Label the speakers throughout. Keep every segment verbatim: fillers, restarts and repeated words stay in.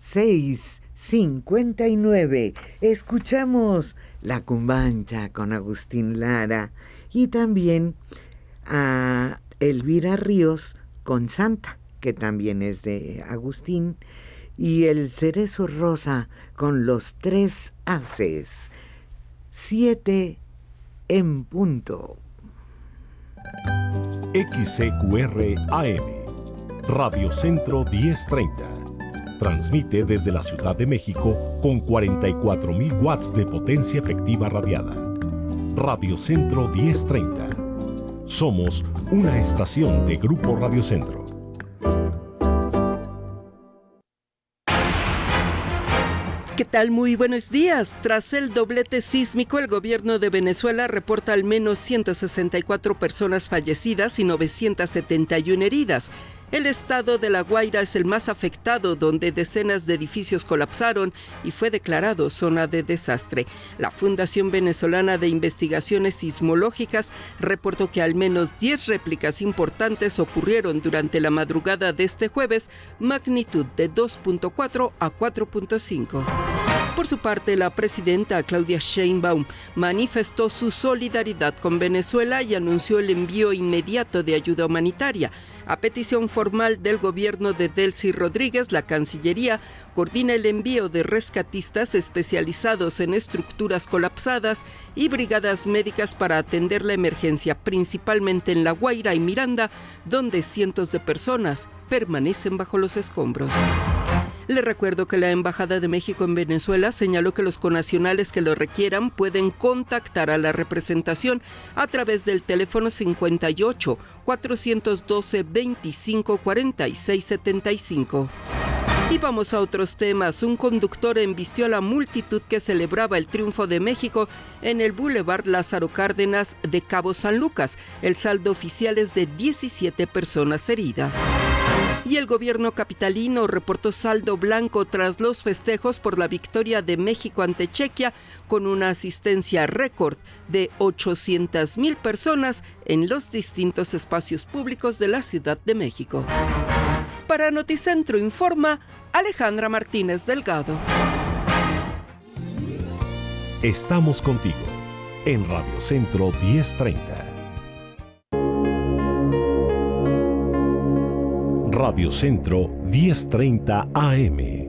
Speaker 1: seis cincuenta y nueve. Escuchamos La Cumbancha con Agustín Lara y también a Elvira Ríos con Santa, que también es de Agustín, y El Cerezo Rosa con Los Tres Haces. Siete en punto.
Speaker 2: X C Q R A M, Radio Centro diez treinta. Transmite desde la Ciudad de México con cuarenta y cuatro mil watts de potencia efectiva radiada. Radio Centro diez treinta. Somos una estación de Grupo Radio Centro.
Speaker 3: ¿Qué tal? Muy buenos días. Tras el doblete sísmico, el gobierno de Venezuela reporta al menos ciento sesenta y cuatro personas fallecidas y novecientas setenta y una heridas. El estado de La Guaira es el más afectado, donde decenas de edificios colapsaron y fue declarado zona de desastre. La Fundación Venezolana de Investigaciones Sismológicas reportó que al menos diez réplicas importantes ocurrieron durante la madrugada de este jueves, magnitud de dos punto cuatro a cuatro punto cinco. Por su parte, la presidenta Claudia Sheinbaum manifestó su solidaridad con Venezuela y anunció el envío inmediato de ayuda humanitaria. A petición formal del gobierno de Delcy Rodríguez, la Cancillería coordina el envío de rescatistas especializados en estructuras colapsadas y brigadas médicas para atender la emergencia, principalmente en La Guaira y Miranda, donde cientos de personas permanecen bajo los escombros. Le recuerdo que la Embajada de México en Venezuela señaló que los connacionales que lo requieran pueden contactar a la representación a través del teléfono cincuenta y ocho, cuatrocientos doce, veinticinco, cuarenta y seis setenta y cinco. Y vamos a otros temas. Un conductor embistió a la multitud que celebraba el triunfo de México en el Boulevard Lázaro Cárdenas de Cabo San Lucas. El saldo oficial es de diecisiete personas heridas. Y el gobierno capitalino reportó saldo blanco tras los festejos por la victoria de México ante Chequia, con una asistencia récord de ochocientas mil personas en los distintos espacios públicos de la Ciudad de México. Para Noticentro informa Alejandra Martínez Delgado.
Speaker 2: Estamos contigo en Radio Centro diez treinta. Radio Centro diez treinta A M.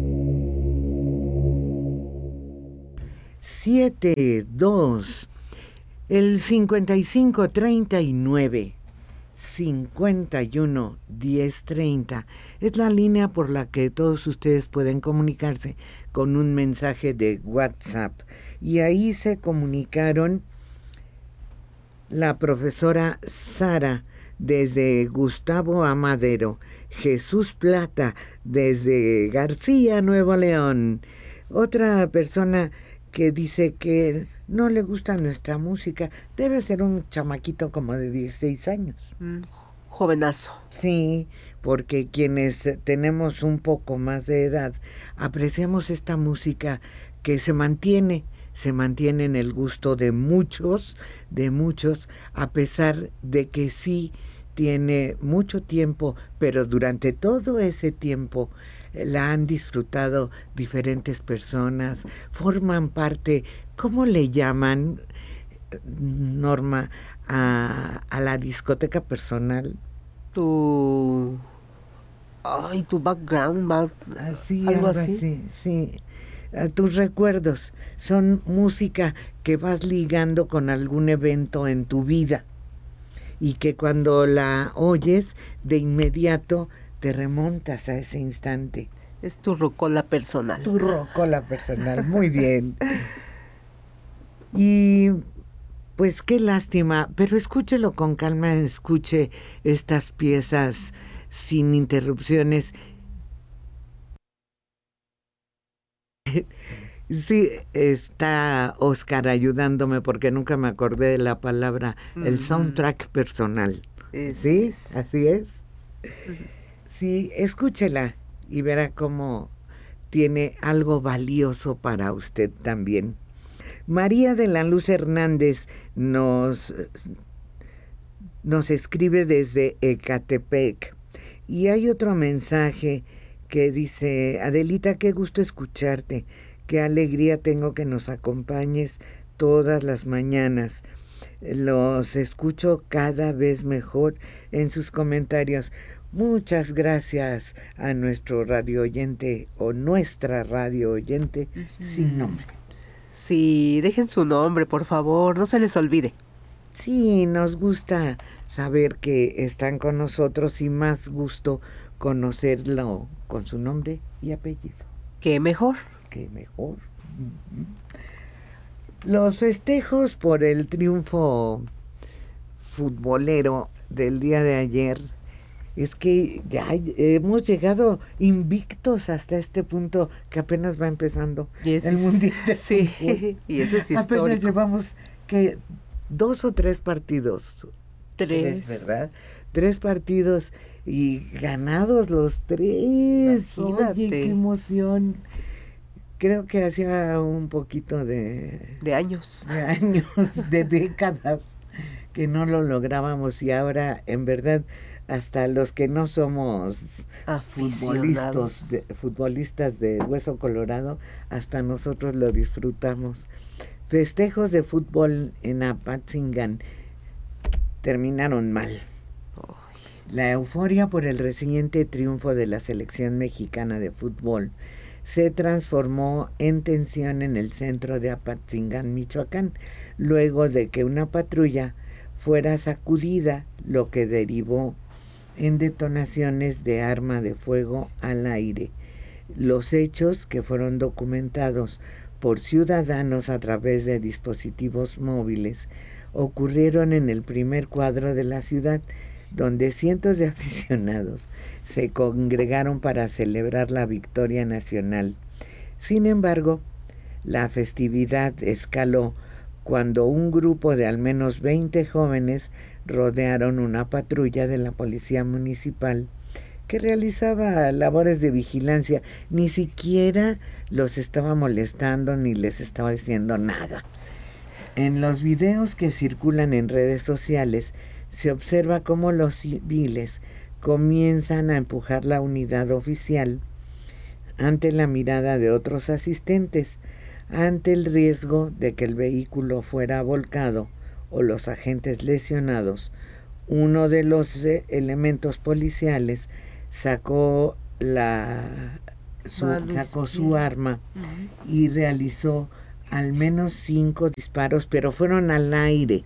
Speaker 1: siete dos. El cincuenta y cinco treinta y nueve. cincuenta y uno diez treinta es la línea por la que todos ustedes pueden comunicarse con un mensaje de WhatsApp. Y ahí se comunicaron la profesora Sara desde Gustavo Amadero, Jesús Plata desde García, Nuevo León. Otra persona que dice que no le gusta nuestra música, debe ser un chamaquito como de dieciséis años.
Speaker 4: Mm, jovenazo.
Speaker 1: Sí, porque quienes tenemos un poco más de edad apreciamos esta música que se mantiene, se mantiene en el gusto de muchos, de muchos, a pesar de que sí tiene mucho tiempo, pero durante todo ese tiempo la han disfrutado diferentes personas, forman parte, ¿cómo le llaman, Norma, a, a la discoteca personal?
Speaker 4: Tu... Ay, tu background, back...
Speaker 1: Así,
Speaker 4: algo,
Speaker 1: algo
Speaker 4: así.
Speaker 1: así, sí. A tus recuerdos son música que vas ligando con algún evento en tu vida y que cuando la oyes de inmediato te remontas a ese instante.
Speaker 4: Es tu rocola personal.
Speaker 1: Tu rocola personal, muy bien. Y pues qué lástima, pero escúchelo con calma, escuche estas piezas sin interrupciones. Sí, está Oscar ayudándome porque nunca me acordé de la palabra, uh-huh. El soundtrack personal.
Speaker 4: Es,
Speaker 1: ¿Sí?
Speaker 4: Es.
Speaker 1: Así es. Uh-huh. Sí, escúchela y verá cómo tiene algo valioso para usted también. María de la Luz Hernández nos, nos escribe desde Ecatepec y hay otro mensaje que dice: Adelita, qué gusto escucharte, qué alegría tengo que nos acompañes todas las mañanas. Los escucho cada vez mejor en sus comentarios. Muchas gracias a nuestro radio oyente o nuestra radio oyente uh-huh. sin nombre.
Speaker 4: Sí, dejen su nombre, por favor, no se les olvide.
Speaker 1: Sí, nos gusta saber que están con nosotros y más gusto conocerlo con su nombre y apellido.
Speaker 4: ¿Qué mejor?
Speaker 1: ¿Qué mejor? Los festejos por el triunfo futbolero del día de ayer, es que ya hemos llegado invictos hasta este punto que apenas va empezando el
Speaker 4: es,
Speaker 1: Mundial de
Speaker 4: sí,
Speaker 1: Fútbol.
Speaker 4: Y eso es histórico.
Speaker 1: Apenas llevamos que dos o tres partidos.
Speaker 4: Tres.
Speaker 1: Tres, ¿verdad? Tres partidos y ganados los tres.
Speaker 4: Imagínate.
Speaker 1: Oye, qué emoción. Creo que hacía un poquito de...
Speaker 4: De años.
Speaker 1: De años, de décadas que no lo lográbamos y ahora, en verdad, hasta los que no somos futbolistas de, futbolistas de hueso colorado, hasta nosotros lo disfrutamos. Festejos de fútbol en Apatzingán terminaron mal. La euforia por el reciente triunfo de la selección mexicana de fútbol se transformó en tensión en el centro de Apatzingán, Michoacán, luego de que una patrulla fuera sacudida, lo que derivó en detonaciones de arma de fuego al aire. Los hechos, que fueron documentados por ciudadanos a través de dispositivos móviles, ocurrieron en el primer cuadro de la ciudad, donde cientos de aficionados se congregaron para celebrar la victoria nacional. Sin embargo, la festividad escaló cuando un grupo de al menos veinte jóvenes rodearon una patrulla de la policía municipal que realizaba labores de vigilancia. Ni siquiera los estaba molestando ni les estaba diciendo nada. En los videos que circulan en redes sociales se observa cómo los civiles comienzan a empujar la unidad oficial ante la mirada de otros asistentes, ante el riesgo de que el vehículo fuera volcado o los agentes lesionados. Uno de los eh, elementos policiales sacó la su, sacó su arma uh-huh. y realizó al menos cinco disparos, pero fueron al aire.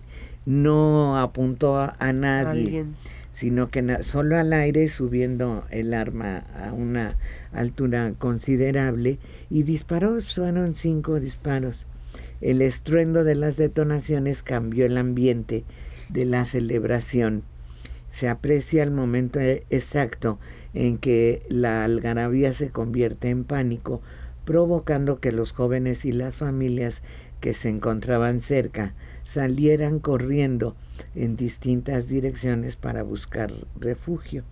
Speaker 1: No apuntó a, a nadie, ¿Alguien? sino que na, solo al aire, subiendo el arma a una altura considerable, y disparó. Fueron cinco disparos. El estruendo de las detonaciones cambió el ambiente de la celebración. Se aprecia el momento exacto en que la algarabía se convierte en pánico, provocando que los jóvenes y las familias que se encontraban cerca salieran corriendo en distintas direcciones para buscar refugio.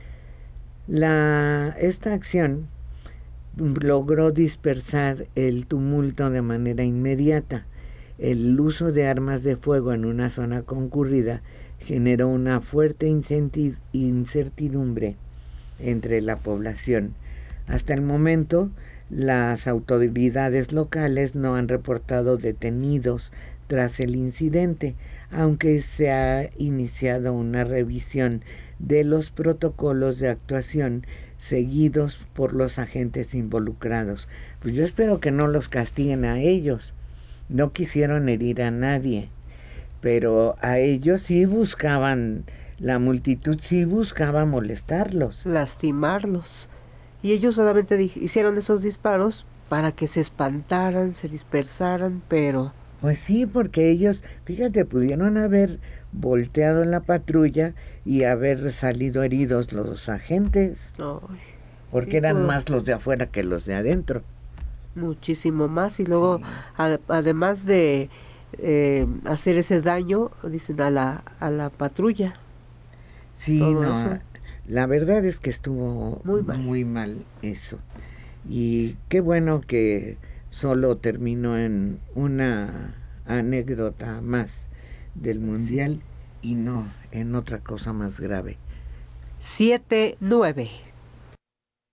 Speaker 1: La, esta acción logró dispersar el tumulto de manera inmediata. El uso de armas de fuego en una zona concurrida generó una fuerte incertidumbre entre la población. Hasta el momento, las autoridades locales no han reportado detenidos tras el incidente, aunque se ha iniciado una revisión de los protocolos de actuación seguidos por los agentes involucrados. Pues yo espero que no los castiguen a ellos. No quisieron herir a nadie, pero a ellos sí buscaban, la multitud sí buscaba molestarlos,
Speaker 4: lastimarlos. Y ellos solamente di- hicieron esos disparos para que se espantaran, se dispersaran, pero...
Speaker 1: Pues sí, porque ellos, fíjate, pudieron haber volteado en la patrulla y haber salido heridos los agentes,
Speaker 4: Ay,
Speaker 1: porque
Speaker 4: sí,
Speaker 1: eran
Speaker 4: pues,
Speaker 1: más los de afuera que los de adentro.
Speaker 4: Muchísimo más, y luego,
Speaker 1: Sí.
Speaker 4: ad- además de eh, hacer ese daño, dicen a la, a la patrulla.
Speaker 1: Sí,
Speaker 4: Todo
Speaker 1: no,
Speaker 4: eso.
Speaker 1: la verdad es que estuvo
Speaker 4: Muy mal.
Speaker 1: muy mal eso. Y qué bueno que solo terminó en una anécdota más del Mundial y no en otra cosa más grave.
Speaker 4: siete nueve